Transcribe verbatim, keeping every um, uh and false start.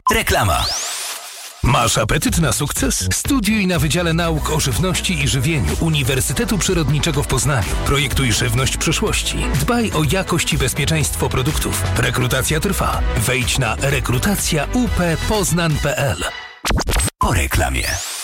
Reklama. Masz apetyt na sukces? Studiuj na Wydziale Nauk o Żywności i Żywieniu Uniwersytetu Przyrodniczego w Poznaniu. Projektuj żywność przyszłości. Dbaj o jakość i bezpieczeństwo produktów. Rekrutacja trwa. Wejdź na rekrutacja u p poznan kropka p l. Po reklamie.